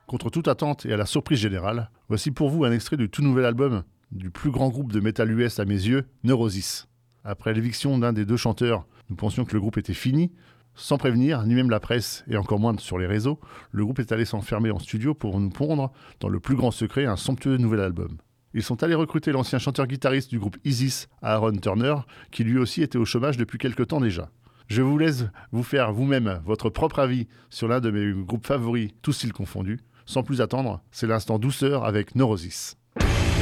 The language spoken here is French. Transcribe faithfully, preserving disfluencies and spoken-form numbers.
Contre toute attente et à la surprise générale, voici pour vous un extrait du tout nouvel album du plus grand groupe de métal U S à mes yeux, Neurosis. Après l'éviction d'un des deux chanteurs, nous pensions que le groupe était fini. Sans prévenir, ni même la presse, et encore moins sur les réseaux, le groupe est allé s'enfermer en studio pour nous pondre, dans le plus grand secret, un somptueux nouvel album. Ils sont allés recruter l'ancien chanteur-guitariste du groupe Isis, Aaron Turner, qui lui aussi était au chômage depuis quelque temps déjà. Je vous laisse vous faire vous-même votre propre avis sur l'un de mes groupes favoris, tous styles confondus. Sans plus attendre, c'est l'instant douceur avec Neurosis.